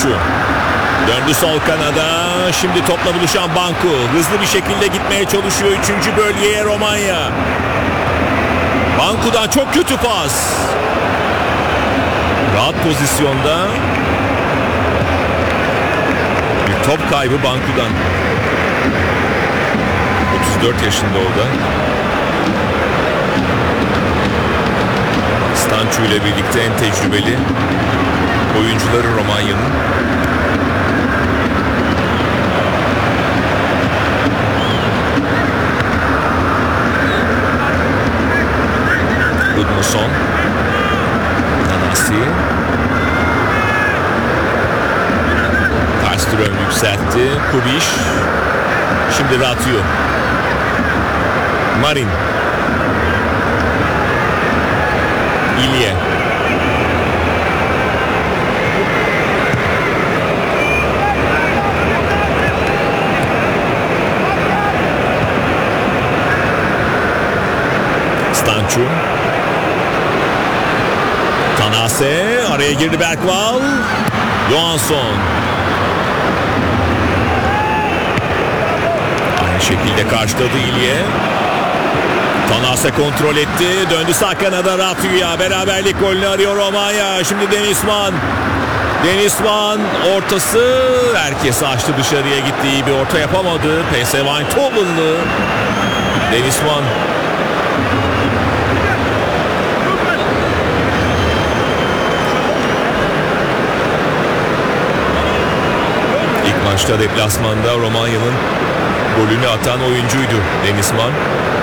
Stancu. Döndü sol kanada. Şimdi topla buluşan Banku. Hızlı bir şekilde gitmeye çalışıyor 3. bölgeye Romanya. Banku'dan çok kötü pas. Rahat pozisyonda. Bir top kaybı Banku'dan. 34 yaşında o da. Stancu ile birlikte en tecrübeli oyuncuları Romanya'nın. Gudmundsson. Nanasi. Karström yükseltti. Kubiş. Şimdi Ratio. Marin. İlye. Stancu. Tanase araya girdi Bergvall. Johansson. Aynı şekilde karşıladı İlye. Tanase kontrol etti. Döndü sağ kanada Ratio'ya. Beraberlik golünü arıyor Romanya. Şimdi Denizman. Denizman ortası. Herkes açtı, dışarıya gitti. İyi bir orta yapamadı. PSV Eindhoven'lı Denizman. İlk maçta deplasmanda Romanya'nın golünü atan oyuncuydu Denizman.